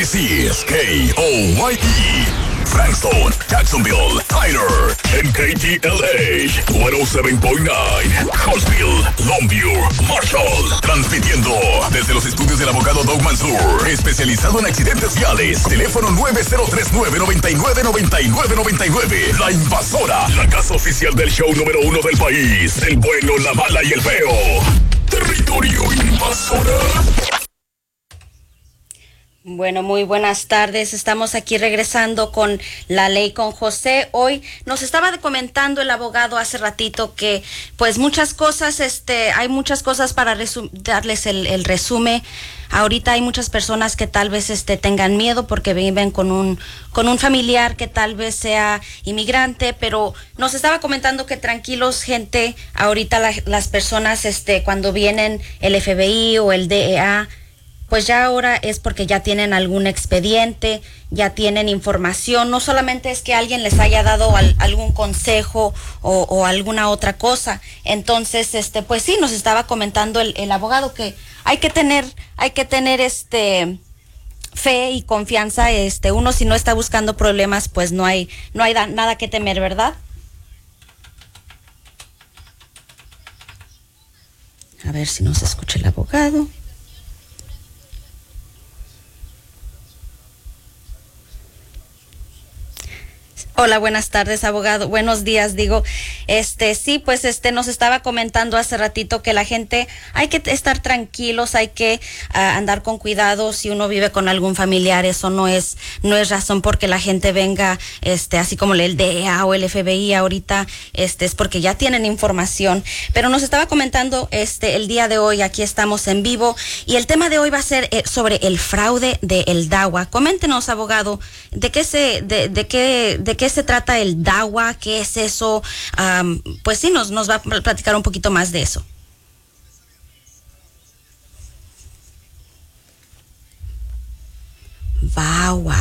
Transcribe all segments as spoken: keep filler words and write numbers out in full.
This is K O Y E. Frankston, Jacksonville, Tyler, and K T L A one oh seven point nine, Huntsville, Longview, Marshall, transmitiendo desde los estudios del abogado Doug Mansour, especializado en accidentes viales. Teléfono nueve cero tres nueve, nueve nueve nueve nueve nueve nueve. La Invasora, la casa oficial del show número uno del país, el bueno, la mala y el feo. Territorio Invasora. Bueno, muy buenas tardes. Estamos aquí regresando con La Ley con José. Hoy nos estaba comentando el abogado hace ratito que pues muchas cosas, este, hay muchas cosas para darles el, el resumen. Ahorita hay muchas personas que tal vez este, tengan miedo porque viven con un, con un familiar que tal vez sea inmigrante, pero nos estaba comentando que tranquilos, gente, ahorita la, las personas este, cuando vienen el F B I o el D E A, pues ya ahora es porque ya tienen algún expediente, ya tienen información, no solamente es que alguien les haya dado al, algún consejo o, o alguna otra cosa. Entonces, este, pues sí, nos estaba comentando el, el abogado que hay que tener, hay que tener este fe y confianza, este, uno si no está buscando problemas, pues no hay, no hay da, nada que temer, ¿verdad? A ver si nos escucha el abogado. Hola, buenas tardes, abogado. Buenos días, digo. Este, sí, pues este nos estaba comentando hace ratito que la gente hay que estar tranquilos, hay que uh, andar con cuidado si uno vive con algún familiar, eso no es no es razón porque la gente venga este así como el D E A o el F B I ahorita, este es porque ya tienen información. Pero nos estaba comentando este el día de hoy, aquí estamos en vivo y el tema de hoy va a ser eh, sobre el fraude del DAWA. Coméntenos, abogado, de qué se de, de qué de qué se trata el DAWA, qué es eso. Um, pues sí, nos, nos va a platicar un poquito más de eso. DAWA.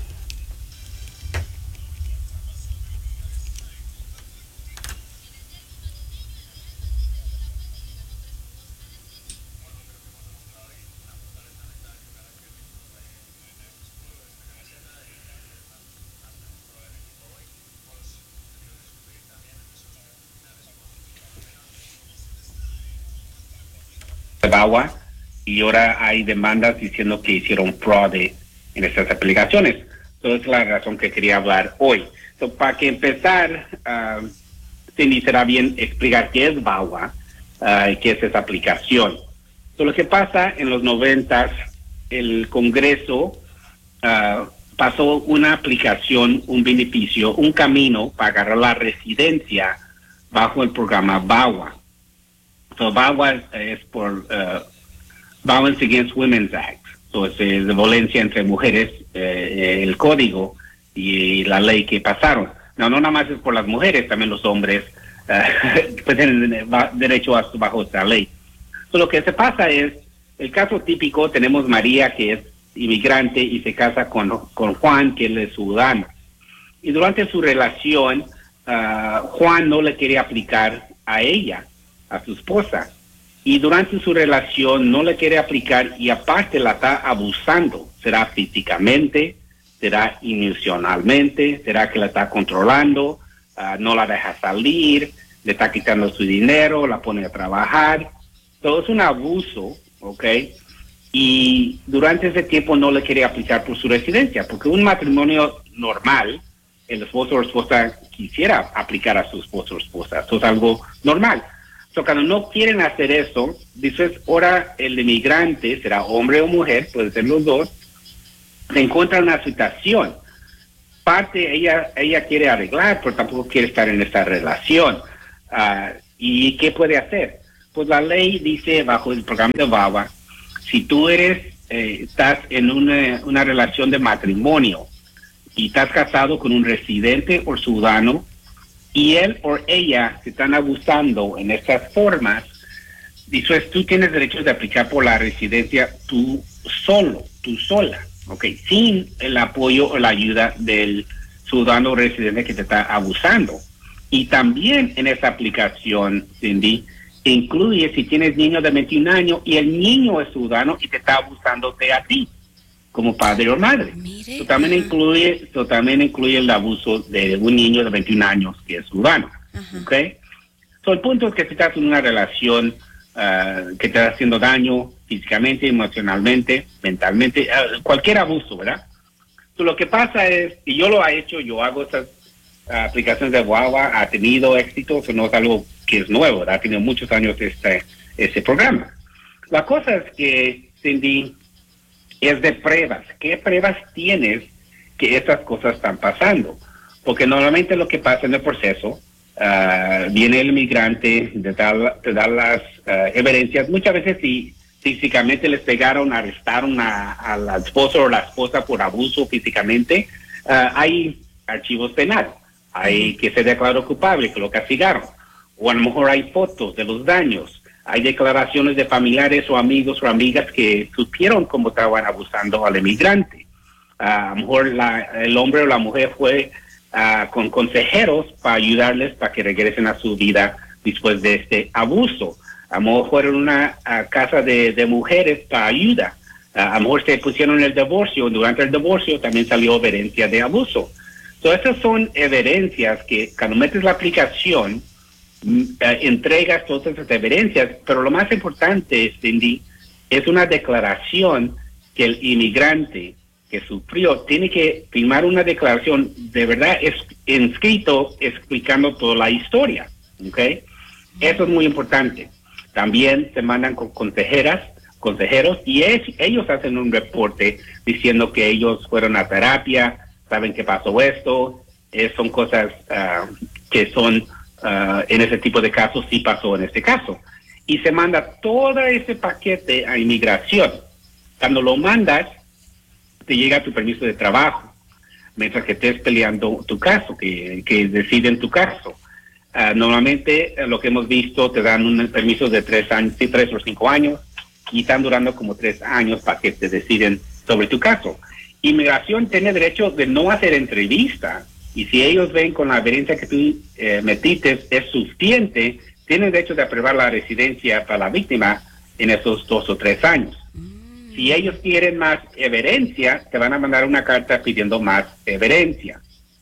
DAWA, y ahora hay demandas diciendo que hicieron fraude en estas aplicaciones. Entonces, es la razón que quería hablar hoy. Entonces, para que empezar, uh, Cindy, será bien explicar qué es DAWA uh, y qué es esa aplicación. Entonces, lo que pasa en los noventas, el Congreso uh, pasó una aplicación, un beneficio, un camino para agarrar la residencia bajo el programa VAWA. So, VAWA es, es por uh, Violence Against Women's Act. So, es eh, de violencia entre mujeres, eh, el código y la ley que pasaron. No, no nada más es por las mujeres, también los hombres uh, pues tienen derecho a bajo esta ley. So, lo que se pasa es, el caso típico, tenemos María, que es inmigrante y se casa con, con Juan, que él es ciudadano. Y durante su relación, uh, Juan no le quería aplicar a ella, a su esposa, y durante su relación no le quiere aplicar y aparte la está abusando, será físicamente, será emocionalmente, será que la está controlando, uh, no la deja salir, le está quitando su dinero, la pone a trabajar, todo es un abuso, ¿ok? Y durante ese tiempo no le quiere aplicar por su residencia, porque un matrimonio normal, el esposo o esposa quisiera aplicar a su esposo o esposa, eso es algo normal. So, cuando no quieren hacer eso, dices, ahora el inmigrante, será hombre o mujer, puede ser los dos, se encuentra en una situación. Parte ella ella quiere arreglar, pero tampoco quiere estar en esta relación. Uh, ¿Y qué puede hacer? Pues la ley dice, bajo el programa de VAWA, si tú eres, eh, estás en una, una relación de matrimonio y estás casado con un residente o ciudadano, y él o ella se están abusando en estas formas, dices, tú tienes derecho de aplicar por la residencia tú solo, tú sola, ¿ok? Sin el apoyo o la ayuda del ciudadano residente que te está abusando. Y también en esa aplicación, Cindy, incluye si tienes niño de veintiún años y el niño es ciudadano y te está abusando de a ti. como padre o madre. Mire, Eso también incluye, eso también incluye el abuso de un niño de veintiún años que es urbano. ¿Ok? So, el punto es que si estás en una relación uh, que te está haciendo daño físicamente, emocionalmente, mentalmente, uh, cualquier abuso, ¿verdad? So, lo que pasa es, y yo lo he hecho, yo hago esas uh, aplicaciones de guagua, ha tenido éxito, eso no es algo que es nuevo, ¿verdad? Ha tenido muchos años este, este programa. La cosa es que, Cindy, es de pruebas. ¿Qué pruebas tienes que estas cosas están pasando? Porque normalmente lo que pasa en el proceso, uh, viene el migrante, te da, te da las uh, evidencias. Muchas veces si físicamente les pegaron, arrestaron a, a la esposa o la esposa por abuso físicamente, uh, hay archivos penales. Hay que se declaró culpable, que lo castigaron. O a lo mejor hay fotos de los daños. Hay declaraciones de familiares o amigos o amigas que supieron cómo estaban abusando al inmigrante. Uh, a lo mejor la, el hombre o la mujer fue uh, con consejeros para ayudarles para que regresen a su vida después de este abuso. A lo mejor fueron a una uh, casa de, de mujeres para ayuda. Uh, a lo mejor se pusieron el divorcio. Durante el divorcio también salió evidencia de abuso. So, esas son evidencias que cuando metes la aplicación, Uh, entregas todas esas evidencias, pero lo más importante, Cindy, es una declaración que el inmigrante que sufrió tiene que firmar una declaración de verdad es inscrito explicando toda la historia, ¿ok? Eso es muy importante. También se mandan con consejeras, consejeros, y es, ellos hacen un reporte diciendo que ellos fueron a terapia, saben que pasó esto, eh, son cosas uh, que son Uh, en ese tipo de casos, sí pasó en este caso. Y se manda todo ese paquete a inmigración. Cuando lo mandas, te llega tu permiso de trabajo, mientras que estés peleando tu caso, que, que deciden tu caso. Uh, normalmente, uh, lo que hemos visto, te dan un permiso de tres años, sí, tres o cinco años, y están durando como tres años para que te deciden sobre tu caso. Inmigración tiene derecho de no hacer entrevista. Y si ellos ven con la evidencia que tú eh, metiste es suficiente, tienen derecho de aprobar la residencia para la víctima en esos dos o tres años. Mm. Si ellos quieren más evidencia, te van a mandar una carta pidiendo más evidencia.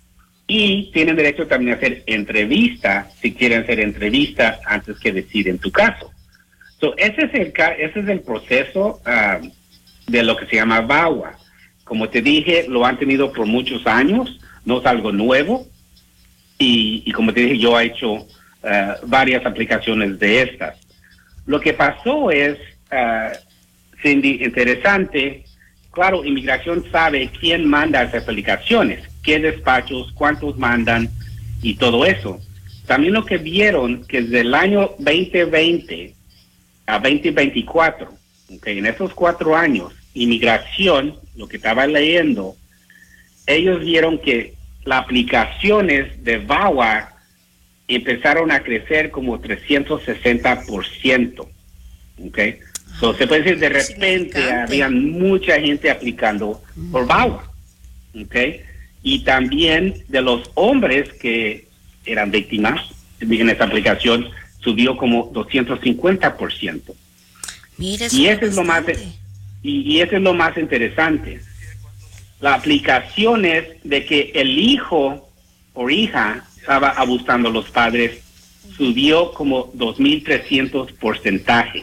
Y tienen derecho también a hacer entrevista, si quieren hacer entrevista antes que deciden tu caso. So, ese, es el, ese es el proceso uh, de lo que se llama VAWA. Como te dije, lo han tenido por muchos años. No es algo nuevo y, y como te dije, yo he hecho uh, varias aplicaciones de estas. Lo que pasó es, uh, Cindy, interesante. Claro, inmigración sabe quién manda esas aplicaciones, qué despachos, cuántos mandan y todo eso. También lo que vieron que desde el año veinte veinte a veinte veinticuatro, okay, en esos cuatro años, inmigración, lo que estaba leyendo, ellos vieron que las aplicaciones de VAWA empezaron a crecer como trescientos sesenta por ciento. ¿Okay? So, se puede decir, de repente había mucha gente aplicando mm. por VAWA. ¿Okay? Y también de los hombres que eran víctimas en esa aplicación subió como doscientos cincuenta por ciento. Mira, y eso es lo más y, y eso es lo más interesante. La aplicación es de que el hijo o hija estaba abusando a los padres, subió como dos mil trescientos porcentaje.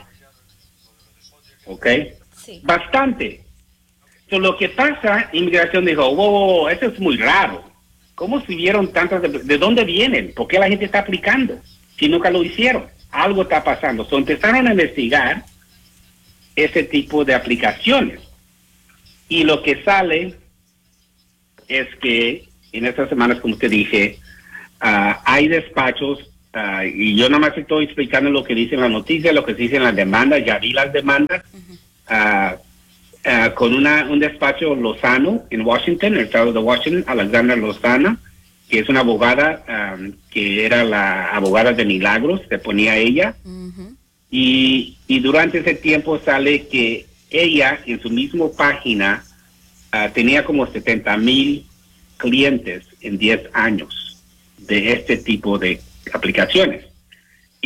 ¿Ok? Sí. Bastante. So, lo que pasa, inmigración dijo, wow, wow, eso es muy raro. ¿Cómo subieron tantas? De, ¿De dónde vienen? ¿Por qué la gente está aplicando? Si nunca lo hicieron. Algo está pasando. So, empezaron a investigar ese tipo de aplicaciones. Y lo que sale es que en estas semanas, como te dije, uh, hay despachos, uh, y yo nada más estoy explicando lo que dicen las noticias, lo que dicen las demandas, ya vi las demandas, uh-huh. uh, uh, con una, un despacho Lozano en Washington, en el estado de Washington, Alexandra Lozano, que es una abogada, um, que era la abogada de Milagros, se ponía ella, uh-huh. y, y durante ese tiempo sale que ella, en su misma página, Uh, tenía como setenta mil clientes en diez años de este tipo de aplicaciones.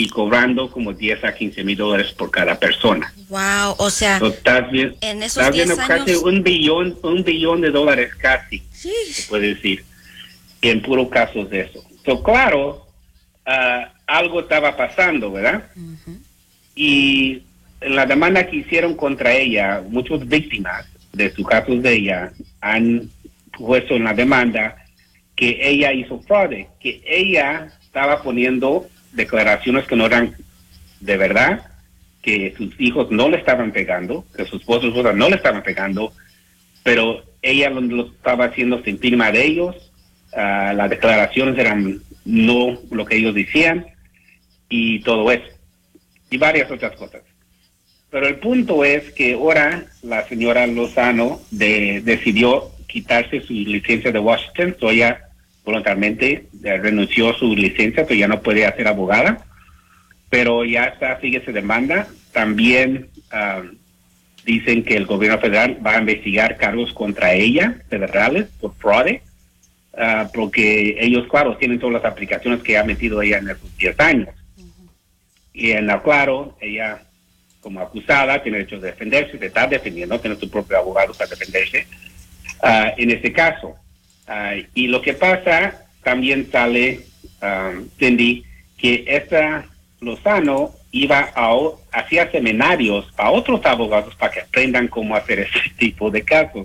y cobrando como diez a quince mil dólares por cada persona. Wow, o sea, so, estás, bien, en esos estás viendo diez casi años... un billón, un billón de dólares casi, Sí. se puede decir, en puros casos de eso. So, claro, uh, algo estaba pasando, ¿verdad? Uh-huh. Y en la demanda que hicieron contra ella, muchas víctimas de sus casos de ella han puesto en la demanda que ella hizo fraude, que ella estaba poniendo declaraciones que no eran de verdad, que sus hijos no le estaban pegando, que sus esposos y esposas no le estaban pegando, pero ella lo, lo estaba haciendo sin firma de ellos, uh, las declaraciones eran no lo que ellos decían, y todo eso, y varias otras cosas. Pero el punto es que ahora la señora Lozano de, decidió quitarse su licencia de Washington, so ella voluntariamente eh, renunció a su licencia, que ya no puede ser abogada, pero ya está, sigue su demanda. También um, dicen que el gobierno federal va a investigar cargos contra ella, federales, por fraude, uh, porque ellos, claro, tienen todas las aplicaciones que ha metido ella en esos diez años. Uh-huh. Y en la claro, ella, como acusada, tiene derecho de defenderse, de estar defendiendo, tiene su propio abogado para defenderse. Uh, en este caso, Uh, y lo que pasa, también sale, um, Cindy, que esta Lozano iba a, hacía seminarios a otros abogados para que aprendan cómo hacer este tipo de casos.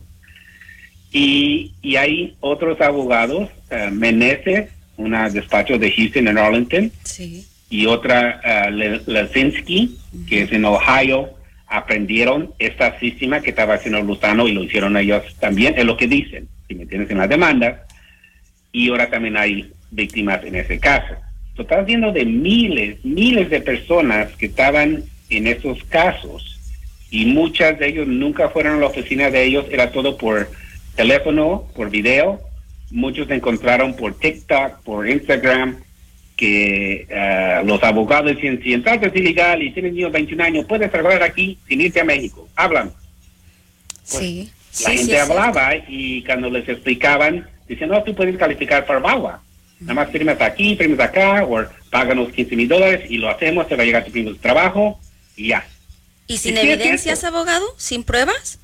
Y, y hay otros abogados, uh, Meneses, un despacho de Houston en Arlington, sí. y otra, uh, Le, Lesinski, uh-huh. que es en Ohio, aprendieron esta sistema que estaba haciendo Lozano y lo hicieron ellos también, es lo que dicen. Si me tienes en la demanda, y ahora también hay víctimas en ese caso. So, estás viendo de miles, miles de personas que estaban en esos casos, y muchas de ellos nunca fueron a la oficina de ellos, era todo por teléfono, por video. Muchos se encontraron por TikTok, por Instagram, que uh, los abogados decían, si entraste es ilegal y tienes niños veintiún años, puedes trabajar aquí sin irte a México. Hablan. Pues, sí. La sí, gente sí, hablaba sí. Y cuando les explicaban, decían, no, tú puedes calificar para VAWA. Nada más firmas aquí, firmas acá, o páganos quince mil dólares y lo hacemos, te va a llegar tu primer trabajo y ya. ¿Y sin ¿Y sí evidencias, abogado? ¿Sin pruebas?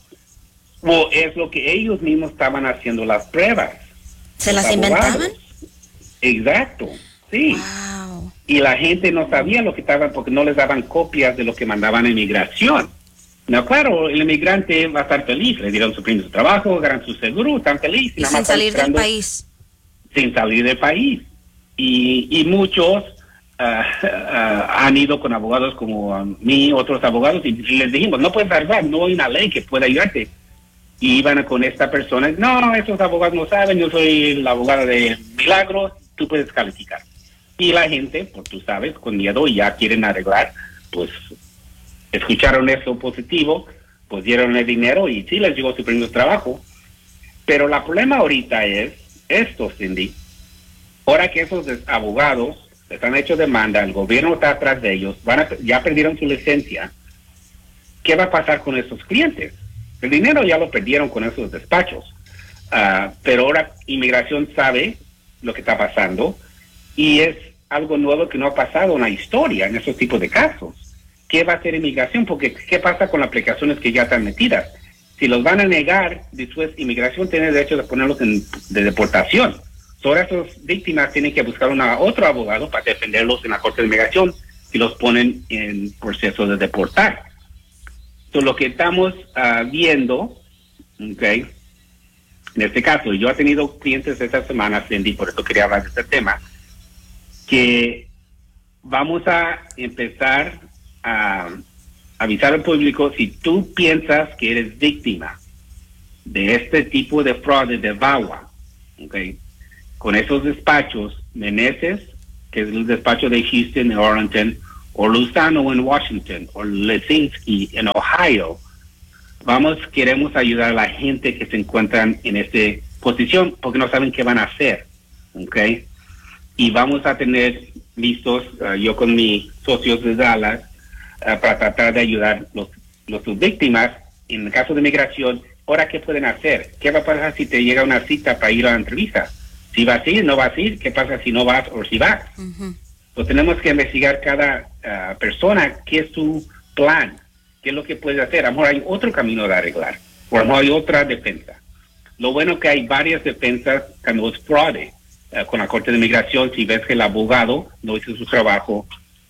O es lo que ellos mismos estaban haciendo las pruebas. ¿Se las inventaban? Exacto, sí. Wow. Y la gente no sabía lo que estaban, porque no les daban copias de lo que mandaban a inmigración. No, claro, el inmigrante va a estar feliz, le dieron su primer trabajo, ganan su seguro, están felices. Y nada sin más salir del país. Sin salir del país. Y, y muchos uh, uh, han ido con abogados como um, mí, otros abogados, y, y les dijimos, no puedes salvar, no hay una ley que pueda ayudarte. Y iban con esta persona, no, esos abogados no saben, yo soy la abogada de Milagros, tú puedes calificar. Y la gente, pues tú sabes, con miedo y ya quieren arreglar, pues escucharon eso positivo, pues dieron el dinero y sí les llegó su primer trabajo. Pero el problema ahorita es esto, Cindy. Ahora que esos abogados les han hecho demanda, el gobierno está atrás de ellos, van a, ya perdieron su licencia, ¿qué va a pasar con esos clientes? El dinero ya lo perdieron con esos despachos, uh, pero ahora inmigración sabe lo que está pasando y es algo nuevo que no ha pasado en la historia en esos tipos de casos. ¿Qué va a hacer inmigración? Porque ¿qué pasa con las aplicaciones que ya están metidas? Si los van a negar, después inmigración tiene derecho de ponerlos en, de deportación. Ahora esas víctimas tienen que buscar una, otro abogado para defenderlos en la Corte de Inmigración si los ponen en proceso de deportar. So, lo que estamos uh, viendo, okay, en este caso, yo he tenido clientes esta semana, Cindy, por eso quería hablar de este tema, que vamos a empezar a avisar al público, si tú piensas que eres víctima de este tipo de fraude de VAWA, okay, con esos despachos, Meneses, que es el despacho de Houston en Arlington, o Lozano en Washington, o Lesinski en Ohio, vamos, queremos ayudar a la gente que se encuentran en esta posición porque no saben qué van a hacer, ¿ok? Y vamos a tener listos, uh, yo con mis socios de Dallas, uh, para tratar de ayudar los, los sus víctimas en el caso de migración. Ahora, ¿qué pueden hacer? ¿Qué va a pasar si te llega una cita para ir a la entrevista? Si vas a ir, no vas a ir, ¿qué pasa si no vas o si vas? Uh-huh. Entonces tenemos que investigar cada uh, persona, qué es su plan, qué es lo que puede hacer. A lo mejor hay otro camino de arreglar, o a lo mejor hay otra defensa. Lo bueno que hay varias defensas cuando es fraude uh, con la Corte de Migración, si ves que el abogado no hizo su trabajo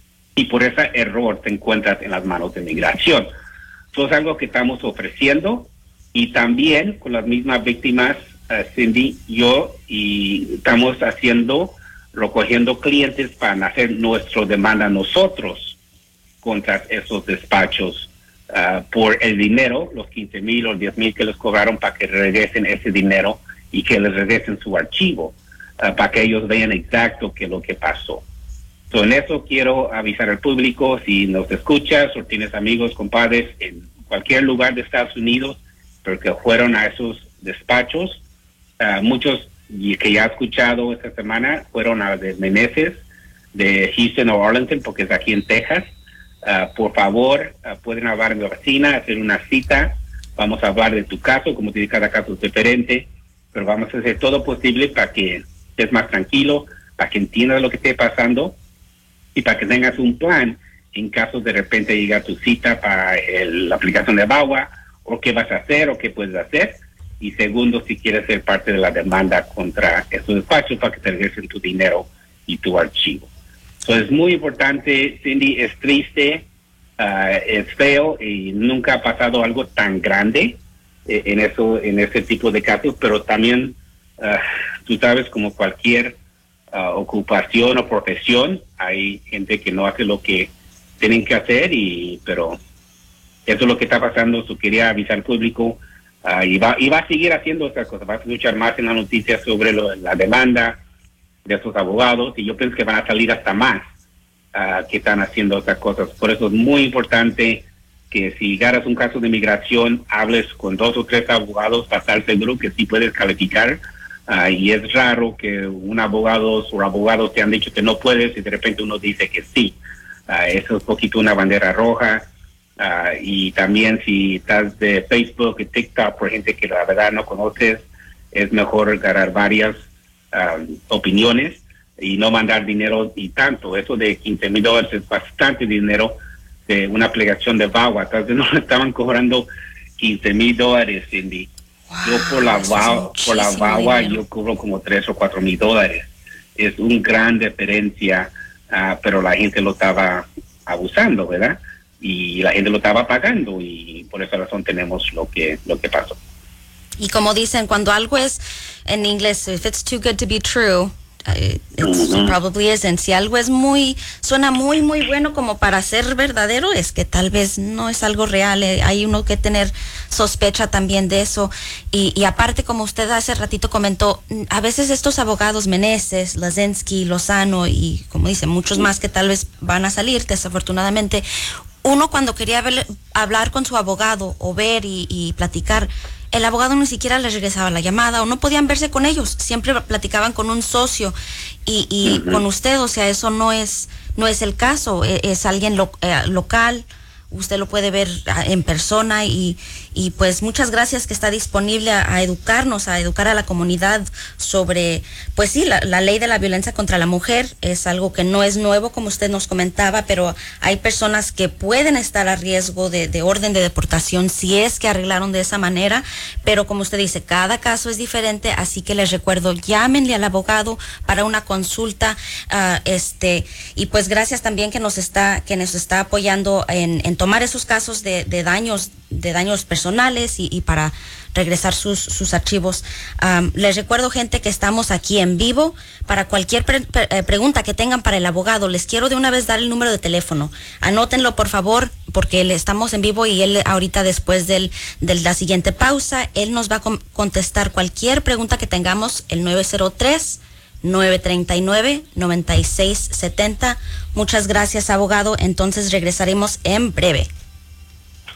y por ese error te encuentras en las manos de migración. Eso es algo que estamos ofreciendo y también con las mismas víctimas, uh, Cindy, yo, y estamos haciendo, recogiendo clientes para hacer nuestra demanda nosotros contra esos despachos uh, por el dinero, los quince mil o diez mil que les cobraron para que regresen ese dinero y que les regresen su archivo, uh, para que ellos vean exacto qué es lo que pasó. So, en eso quiero avisar al público, si nos escuchas o tienes amigos, compadres en cualquier lugar de Estados Unidos, pero que fueron a esos despachos, uh, muchos y que ya he escuchado esta semana fueron a de Meneses, de Houston o Arlington, porque es aquí en Texas. Uh, por favor, uh, pueden hablar en la oficina, hacer una cita, vamos a hablar de tu caso, como te dije, cada caso es diferente, pero vamos a hacer todo posible para que estés más tranquilo, para que entiendas lo que esté pasando y para que tengas un plan en caso de repente llegue a tu cita para el, la aplicación de VAWA, o qué vas a hacer o qué puedes hacer. Y segundo, si quieres ser parte de la demanda contra esos despachos para que te regresen tu dinero y tu archivo. Entonces, es muy importante, Cindy, es triste, uh, es feo y nunca ha pasado algo tan grande eh, en eso, en ese tipo de casos, pero también, uh, tú sabes, como cualquier uh, ocupación o profesión, hay gente que no hace lo que tienen que hacer, y pero eso es lo que está pasando. So, quería avisar al público. Uh, y, va, y va a seguir haciendo estas cosas, va a escuchar más en la noticia sobre lo, la demanda de esos abogados, y yo pienso que van a salir hasta más uh, que están haciendo estas cosas. Por eso es muy importante que si ganas un caso de migración, hables con dos o tres abogados para estar seguro que sí puedes calificar. Uh, y es raro que un abogado o abogados te han dicho que no puedes y de repente uno dice que sí. Uh, eso es un poquito una bandera roja. Uh, y también si estás de Facebook y TikTok por gente que la verdad no conoces, es mejor ganar varias um, opiniones y no mandar dinero y tanto. Eso de quince mil dólares es bastante dinero de una aplicación de VAWA. Entonces no estaban cobrando quince mil dólares, Cindy. Wow, yo por la VAWA, por la VAWA yo cobro como tres o cuatro mil dólares. Es una gran diferencia, uh, pero la gente lo estaba abusando, ¿verdad? Y la gente lo estaba pagando, y por esa razón tenemos lo que lo que pasó. Y como dicen, cuando algo es en inglés, if it's too good to be true, uh, it uh-huh. probably isn't. Si algo es muy, suena muy, muy bueno como para ser verdadero, es que tal vez no es algo real. Eh, hay uno que tener sospecha también de eso. Y, y aparte, como usted hace ratito comentó, a veces estos abogados, Meneses, Lazinski, Lozano y como dicen, muchos más que tal vez van a salir, desafortunadamente, uno cuando quería ver, hablar con su abogado o ver y, y platicar, el abogado ni siquiera les regresaba la llamada o no podían verse con ellos, siempre platicaban con un socio y, y uh-huh. con usted, o sea, eso no es no es el caso, es, es alguien lo, eh, local, usted lo puede ver en persona y, y pues muchas gracias que está disponible a, a educarnos, a educar a la comunidad sobre, pues sí, la, la ley de la violencia contra la mujer es algo que no es nuevo, como usted nos comentaba, pero hay personas que pueden estar a riesgo de, de orden de deportación si es que arreglaron de esa manera, pero como usted dice, cada caso es diferente, así que les recuerdo, llámenle al abogado para una consulta, uh, este, y pues gracias también que nos está, que nos está apoyando en, en tomar esos casos de, de daños de daños personales y, y para regresar sus, sus archivos. Um, les recuerdo, gente, que estamos aquí en vivo. Para cualquier pre pre eh, pregunta que tengan para el abogado, les quiero de una vez dar el número de teléfono. Anótenlo, por favor, porque le estamos en vivo y él ahorita, después del, de la siguiente pausa, él nos va a contestar cualquier pregunta que tengamos, el nueve cero tres, nueve tres nueve, nueve seis siete cero. Muchas gracias, abogado. Entonces regresaremos en breve.